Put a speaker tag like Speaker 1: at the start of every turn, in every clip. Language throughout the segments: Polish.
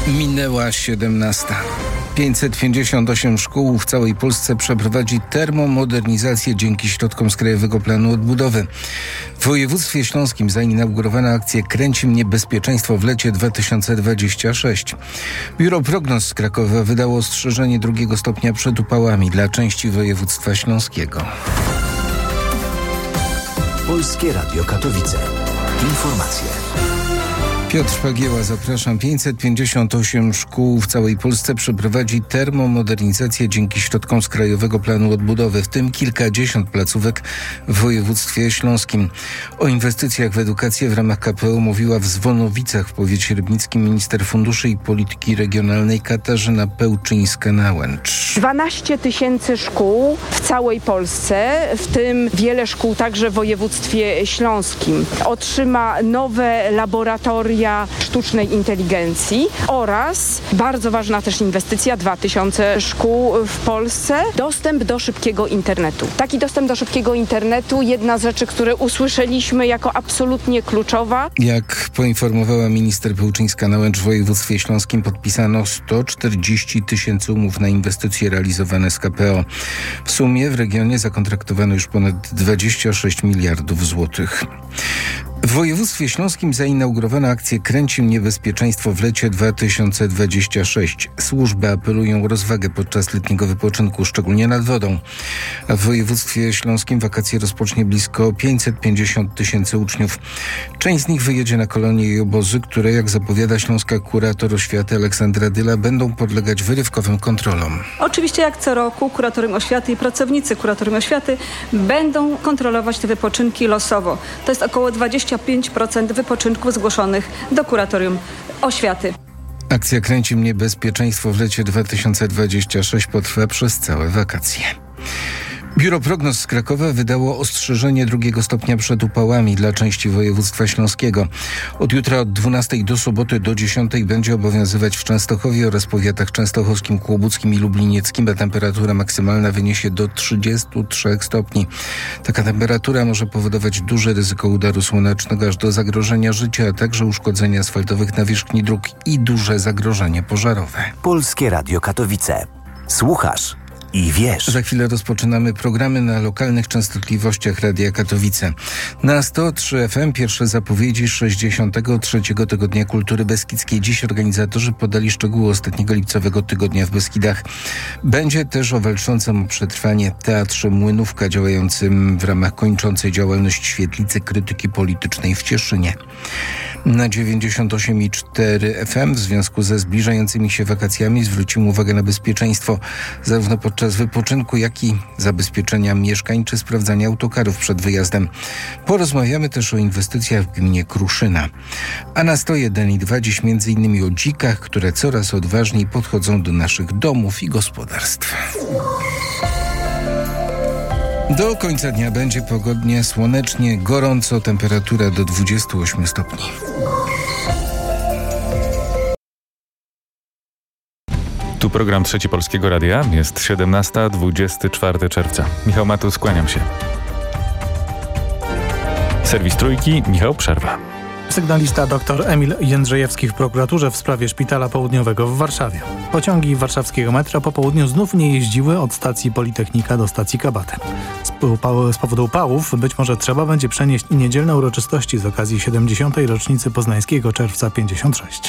Speaker 1: Minęła 17. 558 szkół w całej Polsce przeprowadzi termomodernizację dzięki środkom z Krajowego Planu Odbudowy. W województwie śląskim zainaugurowano akcję Kręci mnie bezpieczeństwo w lecie 2026. Biuro Prognoz z Krakowa wydało ostrzeżenie 2 stopnia przed upałami dla części województwa śląskiego.
Speaker 2: Polskie Radio Katowice. Informacje.
Speaker 1: Piotr Pagieła, zapraszam. 558 szkół w całej Polsce przeprowadzi termomodernizację dzięki środkom z Krajowego Planu Odbudowy, w tym kilkadziesiąt placówek w województwie śląskim. O inwestycjach w edukację w ramach KPO mówiła w Zwonowicach w powiecie rybnickim minister funduszy i polityki regionalnej Katarzyna Pełczyńska-Nałęcz.
Speaker 3: 12 000 szkół w całej Polsce, w tym wiele szkół także w województwie śląskim, otrzyma nowe laboratoria sztucznej inteligencji oraz bardzo ważna też inwestycja, 2000 szkół w Polsce, dostęp do szybkiego internetu. Taki dostęp do szybkiego internetu, jedna z rzeczy, które usłyszeliśmy jako absolutnie kluczowa.
Speaker 1: Jak poinformowała minister Pełczyńska-Nałęcz, w województwie śląskim podpisano 140 000 umów na inwestycje realizowane z KPO. W sumie w regionie zakontraktowano już ponad 26 miliardów złotych. W województwie śląskim zainaugurowano akcję Kręci mnie bezpieczeństwo w lecie 2026. Służby apelują o rozwagę podczas letniego wypoczynku, szczególnie nad wodą. A w województwie śląskim wakacje rozpocznie blisko 550 000 uczniów. Część z nich wyjedzie na kolonie i obozy, które, jak zapowiada śląska kurator oświaty Aleksandra Dyla, będą podlegać wyrywkowym kontrolom.
Speaker 4: Oczywiście jak co roku kuratorium oświaty i pracownicy kuratorium oświaty będą kontrolować te wypoczynki losowo. To jest około 25% wypoczynków zgłoszonych do kuratorium oświaty.
Speaker 1: Akcja Kręci mnie bezpieczeństwo w lecie 2026 potrwa przez całe wakacje. Biuro Prognoz z Krakowa wydało ostrzeżenie 2 stopnia przed upałami dla części województwa śląskiego. Od jutra od 12 do soboty do 10 będzie obowiązywać w Częstochowie oraz powiatach częstochowskim, kłobuckim i lublinieckim, a temperatura maksymalna wyniesie do 33 stopni. Taka temperatura może powodować duże ryzyko udaru słonecznego aż do zagrożenia życia, a także uszkodzenia asfaltowych nawierzchni dróg i duże zagrożenie pożarowe.
Speaker 2: Polskie Radio Katowice. Słuchasz i wiesz.
Speaker 1: Za chwilę rozpoczynamy programy na lokalnych częstotliwościach Radia Katowice. Na 103 FM pierwsze zapowiedzi 63. Tygodnia Kultury Beskidzkiej. Dziś organizatorzy podali szczegóły ostatniego lipcowego tygodnia w Beskidach. Będzie też o walczącym o przetrwanie Teatrze Młynówka, działającym w ramach kończącej działalność Świetlicy Krytyki Politycznej w Cieszynie. Na 98,4 FM w związku ze zbliżającymi się wakacjami zwrócimy uwagę na bezpieczeństwo zarówno podczas wypoczynku, jak i zabezpieczenia mieszkań czy sprawdzania autokarów przed wyjazdem. Porozmawiamy też o inwestycjach w gminie Kruszyna. A na 101,2 dziś m.in. o dzikach, które coraz odważniej podchodzą do naszych domów i gospodarstw. Do końca dnia będzie pogodnie, słonecznie, gorąco, temperatura do 28 stopni.
Speaker 5: Tu program Trzeci Polskiego Radia. Jest 17, 24 czerwca. Michał Matus, kłaniam się. Serwis Trójki, Michał Przerwa.
Speaker 6: Sygnalista dr Emil Jędrzejewski w prokuraturze w sprawie Szpitala Południowego w Warszawie. Pociągi warszawskiego metra po południu znów nie jeździły od stacji Politechnika do stacji Kabaty. Z powodu upałów być może trzeba będzie przenieść i niedzielne uroczystości z okazji 70. rocznicy poznańskiego czerwca 56.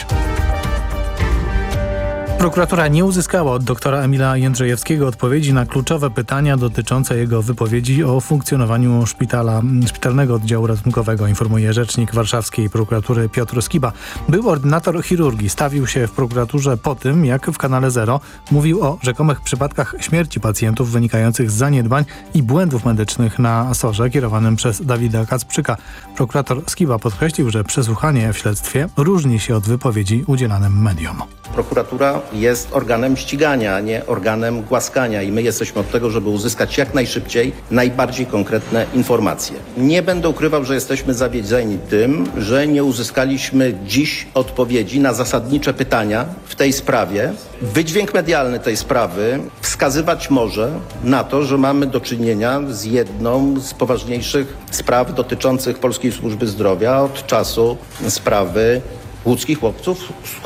Speaker 6: Prokuratura nie uzyskała od doktora Emila Jędrzejewskiego odpowiedzi na kluczowe pytania dotyczące jego wypowiedzi o funkcjonowaniu szpitalnego oddziału ratunkowego, informuje rzecznik warszawskiej prokuratury Piotr Skiba. Był ordynator chirurgii, stawił się w prokuraturze po tym, jak w Kanale Zero mówił o rzekomych przypadkach śmierci pacjentów wynikających z zaniedbań i błędów medycznych na SOR-ze kierowanym przez Dawida Kacprzyka. Prokurator Skiba podkreślił, że przesłuchanie w śledztwie różni się od wypowiedzi udzielanym mediom.
Speaker 7: Prokuratura jest organem ścigania, a nie organem głaskania i my jesteśmy od tego, żeby uzyskać jak najszybciej najbardziej konkretne informacje. Nie będę ukrywał, że jesteśmy zawiedzeni tym, że nie uzyskaliśmy dziś odpowiedzi na zasadnicze pytania w tej sprawie. Wydźwięk medialny tej sprawy wskazywać może na to, że mamy do czynienia z jedną z poważniejszych spraw dotyczących Polskiej Służby Zdrowia od czasu sprawy łódzkich łowców skór.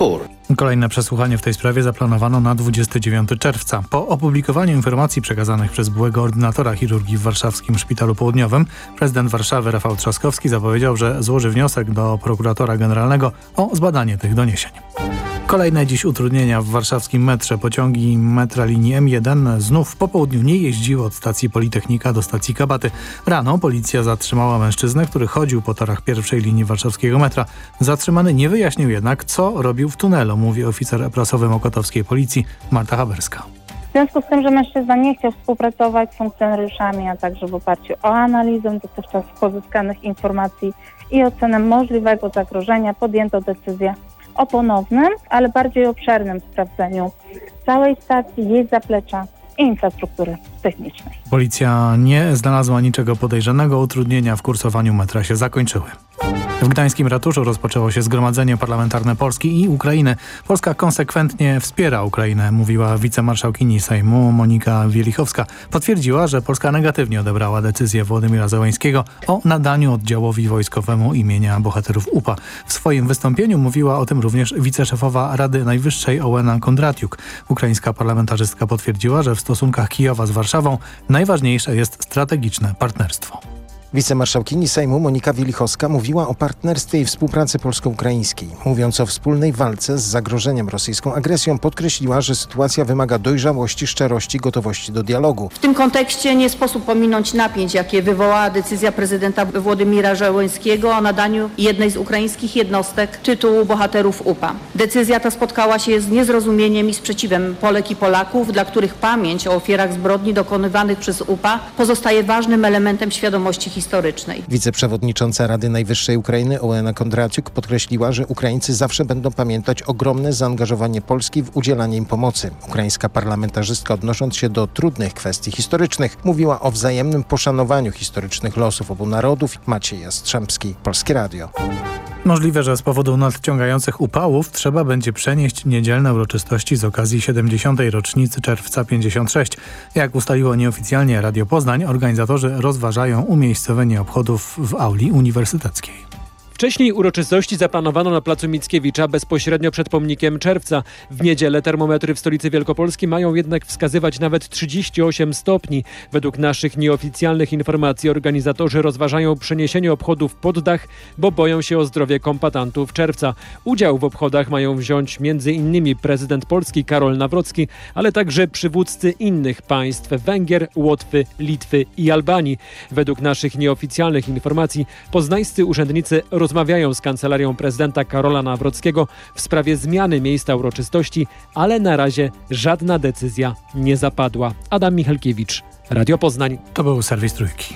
Speaker 6: Kolejne przesłuchanie w tej sprawie zaplanowano na 29 czerwca. Po opublikowaniu informacji przekazanych przez byłego ordynatora chirurgii w warszawskim Szpitalu Południowym prezydent Warszawy Rafał Trzaskowski zapowiedział, że złoży wniosek do prokuratora generalnego o zbadanie tych doniesień. Kolejne dziś utrudnienia w warszawskim metrze. Pociągi metra linii M1 znów po południu nie jeździły od stacji Politechnika do stacji Kabaty. Rano policja zatrzymała mężczyznę, który chodził po torach pierwszej linii warszawskiego metra. Zatrzymany nie wyjaśnił jednak, co robił w tunelu, mówi oficer prasowy mokotowskiej policji Marta Haberska.
Speaker 8: W związku z tym, że mężczyzna nie chciał współpracować z funkcjonariuszami, a także w oparciu o analizę dotychczas pozyskanych informacji i ocenę możliwego zagrożenia, podjęto decyzję o ponownym, ale bardziej obszernym sprawdzeniu całej stacji, jej zaplecza i infrastruktury technicznej.
Speaker 6: Policja nie znalazła niczego podejrzanego, utrudnienia w kursowaniu metra się zakończyły. W gdańskim ratuszu rozpoczęło się zgromadzenie parlamentarne Polski i Ukrainy. Polska konsekwentnie wspiera Ukrainę, mówiła wicemarszałkini Sejmu Monika Wielichowska. Potwierdziła, że Polska negatywnie odebrała decyzję Władimira Zełańskiego o nadaniu oddziałowi wojskowemu imienia bohaterów UPA. W swoim wystąpieniu mówiła o tym również wiceszefowa Rady Najwyższej Ołena Kondratiuk. Ukraińska parlamentarzystka potwierdziła, że w stosunkach Kijowa z Warszawą najważniejsze jest strategiczne partnerstwo.
Speaker 9: Wicemarszałkini Sejmu Monika Wielichowska mówiła o partnerstwie i współpracy polsko-ukraińskiej. Mówiąc o wspólnej walce z zagrożeniem rosyjską agresją, podkreśliła, że sytuacja wymaga dojrzałości, szczerości, gotowości do dialogu.
Speaker 10: W tym kontekście nie sposób pominąć napięć, jakie wywołała decyzja prezydenta Władimira Zełańskiego o nadaniu jednej z ukraińskich jednostek tytułu bohaterów UPA. Decyzja ta spotkała się z niezrozumieniem i sprzeciwem Polek i Polaków, dla których pamięć o ofiarach zbrodni dokonywanych przez UPA pozostaje ważnym elementem świadomości historycznej.
Speaker 9: Wiceprzewodnicząca Rady Najwyższej Ukrainy Ołena Kondratiuk podkreśliła, że Ukraińcy zawsze będą pamiętać ogromne zaangażowanie Polski w udzielanie im pomocy. Ukraińska parlamentarzystka, odnosząc się do trudnych kwestii historycznych, mówiła o wzajemnym poszanowaniu historycznych losów obu narodów. Maciej Jastrzębski, Polskie Radio.
Speaker 6: Możliwe, że z powodu nadciągających upałów trzeba będzie przenieść niedzielne uroczystości z okazji 70. rocznicy Czerwca 56. Jak ustaliło nieoficjalnie Radio Poznań, organizatorzy rozważają umiejscowienie obchodów w auli uniwersyteckiej.
Speaker 11: Wcześniej uroczystości zaplanowano na placu Mickiewicza bezpośrednio przed pomnikiem Czerwca. W niedzielę termometry w stolicy Wielkopolski mają jednak wskazywać nawet 38 stopni. Według naszych nieoficjalnych informacji organizatorzy rozważają przeniesienie obchodów pod dach, bo boją się o zdrowie kombatantów Czerwca. Udział w obchodach mają wziąć m.in. prezydent Polski Karol Nawrocki, ale także przywódcy innych państw: Węgier, Łotwy, Litwy i Albanii. Według naszych nieoficjalnych informacji poznańscy urzędnicy rozmawiają z kancelarią prezydenta Karola Nawrockiego w sprawie zmiany miejsca uroczystości, ale na razie żadna decyzja nie zapadła. Adam Michalkiewicz, Radio Poznań.
Speaker 6: To był serwis Trójki.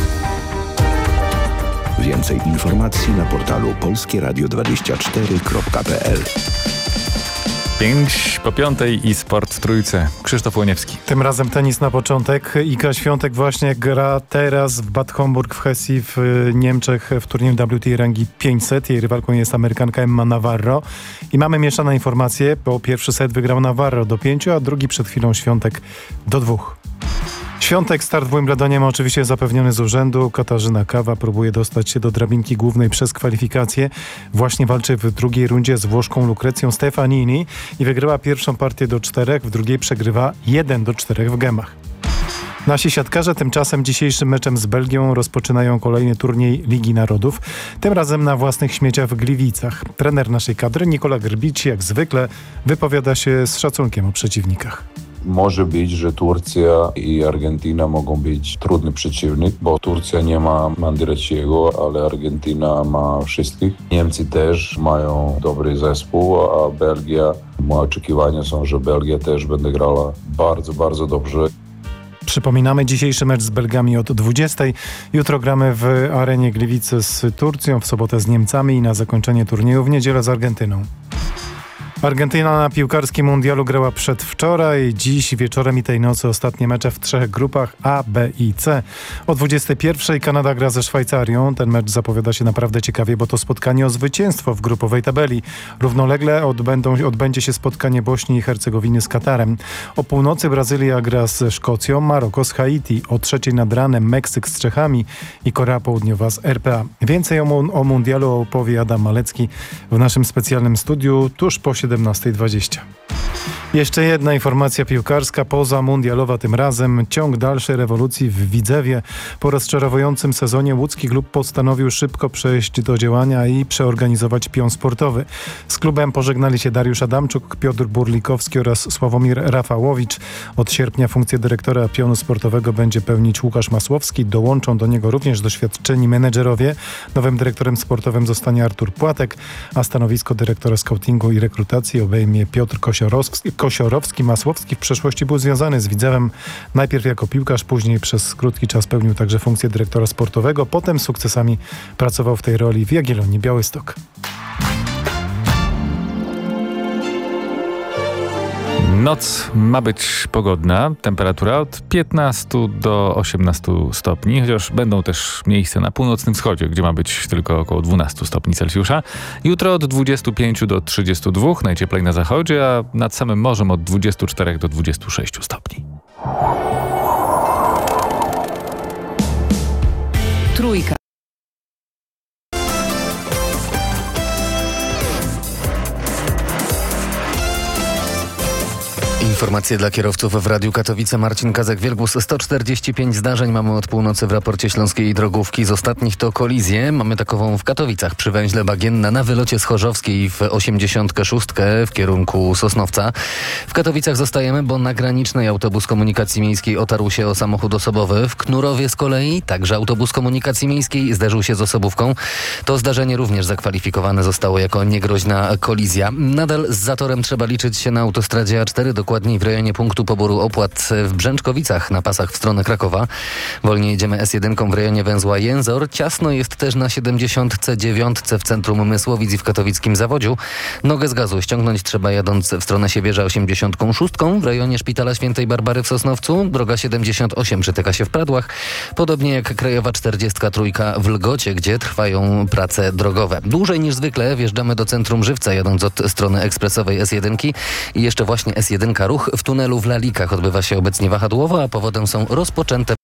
Speaker 12: Więcej informacji na portalu polskieradio24.pl.
Speaker 5: 5 po 5 i sport w Trójce. Krzysztof Łoniewski.
Speaker 6: Tym razem tenis na początek. Iga Świątek właśnie gra teraz w Bad Homburg w Hesji w Niemczech w turnieju WTA rangi 500. Jej rywalką jest Amerykanka Emma Navarro. I mamy mieszane informacje, bo pierwszy set wygrał Navarro do 5, a drugi przed chwilą Świątek do 2. Świątek start w Wimbledonie ma oczywiście zapewniony z urzędu. Katarzyna Kawa próbuje dostać się do drabinki głównej przez kwalifikacje. Właśnie walczy w drugiej rundzie z Włoszką Lucrezją Stefanini i wygrała pierwszą partię do 4, w drugiej przegrywa 1-4 w gemach. Nasi siatkarze tymczasem dzisiejszym meczem z Belgią rozpoczynają kolejny turniej Ligi Narodów, tym razem na własnych śmieciach w Gliwicach. Trener naszej kadry Nikola Grbić jak zwykle wypowiada się z szacunkiem o przeciwnikach.
Speaker 13: Może być, że Turcja i Argentyna mogą być trudny przeciwnik, bo Turcja nie ma Mandireciego, ale Argentyna ma wszystkich. Niemcy też mają dobry zespół, a Belgia, moje oczekiwania są, że Belgia też będzie grała bardzo, bardzo dobrze.
Speaker 6: Przypominamy dzisiejszy mecz z Belgami od 20. Jutro gramy w arenie Gliwice z Turcją, w sobotę z Niemcami i na zakończenie turnieju w niedzielę z Argentyną. Argentyna na piłkarskim mundialu grała przedwczoraj, dziś wieczorem i tej nocy ostatnie mecze w 3 grupach A, B i C. O 21:00 Kanada gra ze Szwajcarią. Ten mecz zapowiada się naprawdę ciekawie, bo to spotkanie o zwycięstwo w grupowej tabeli. Równolegle odbędzie się spotkanie Bośni i Hercegowiny z Katarem. O północy Brazylia gra ze Szkocją, Maroko z Haiti. O 3:00 nad ranem Meksyk z Czechami i Korea Południowa z RPA. Więcej o mundialu opowie Adam Malecki w naszym specjalnym studiu tuż po 17:00. 17:20. Jeszcze jedna informacja piłkarska, pozamundialowa tym razem. Ciąg dalszej rewolucji w Widzewie. Po rozczarowującym sezonie łódzki klub postanowił szybko przejść do działania i przeorganizować pion sportowy. Z klubem pożegnali się Dariusz Adamczuk, Piotr Burlikowski oraz Sławomir Rafałowicz. Od sierpnia funkcję dyrektora pionu sportowego będzie pełnić Łukasz Masłowski. Dołączą do niego również doświadczeni menedżerowie. Nowym dyrektorem sportowym zostanie Artur Płatek, a stanowisko dyrektora skautingu i rekrutacji obejmie Piotr Kosiorowski. Masłowski w przeszłości był związany z Widzewem. Najpierw jako piłkarz, później przez krótki czas pełnił także funkcję dyrektora sportowego. Potem sukcesami pracował w tej roli w Jagiellonii Białystok.
Speaker 5: Noc ma być pogodna, temperatura od 15 do 18 stopni, chociaż będą też miejsca na północnym wschodzie, gdzie ma być tylko około 12 stopni Celsjusza. Jutro od 25 do 32, najcieplej na zachodzie, a nad samym morzem od 24 do 26 stopni.
Speaker 14: Trójka.
Speaker 1: Informacje dla kierowców w Radiu Katowice. Marcin Kazak-Wielgus. 145 zdarzeń mamy od północy w raporcie Śląskiej Drogówki. Z ostatnich to kolizje. Mamy takową w Katowicach przy węźle Bagienna na wylocie z Chorzowskiej w 86 w kierunku Sosnowca. W Katowicach zostajemy, bo na granicznej autobus komunikacji miejskiej otarł się o samochód osobowy. W Knurowie z kolei także autobus komunikacji miejskiej zderzył się z osobówką. To zdarzenie również zakwalifikowane zostało jako niegroźna kolizja. Nadal z zatorem trzeba liczyć się na autostradzie A4, dokładniej w rejonie punktu poboru opłat w Brzęczkowicach na pasach w stronę Krakowa. Wolniej jedziemy S1 w rejonie węzła Jęzor. Ciasno jest też na 79 w centrum Mysłowic i w katowickim Zawodziu. Nogę z gazu ściągnąć trzeba jadąc w stronę Siewierza 86 w rejonie Szpitala Świętej Barbary w Sosnowcu. Droga 78 przytyka się w Pradłach. Podobnie jak krajowa 43 w Lgocie, gdzie trwają prace drogowe. Dłużej niż zwykle wjeżdżamy do centrum Żywca jadąc od strony ekspresowej S1 i jeszcze właśnie S1 ruch w tunelu w Lalikach odbywa się obecnie wahadłowo, a powodem są rozpoczęte